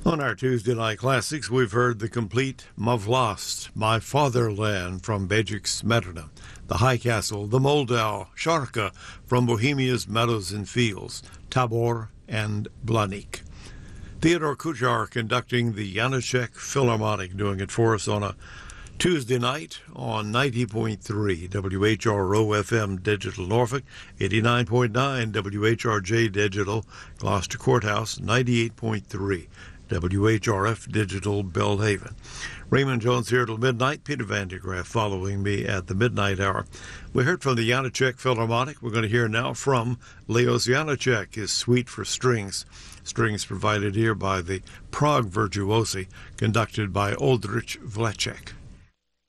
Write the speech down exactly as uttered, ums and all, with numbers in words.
On our Tuesday Night Classics, we've heard the complete Mavlast, My Fatherland from Bejic Smetana, the High Castle, the Moldau, Sharka from Bohemia's Meadows and Fields, Tabor, and Blanik. Theodore Kujar conducting the Janacek Philharmonic, doing it for us on a Tuesday night on ninety point three W H R O F M Digital Norfolk, eighty-nine point nine W H R J Digital Gloucester Courthouse, ninety-eight point three W H R F Digital Belhaven. Raymond Jones here till midnight. Peter Van de Graaff following me at the midnight hour. We heard from the Janacek Philharmonic. We're going to hear now from Leos Janacek, his Suite for Strings. Strings provided here by the Prague Virtuosi, conducted by Oldrich Vlecek.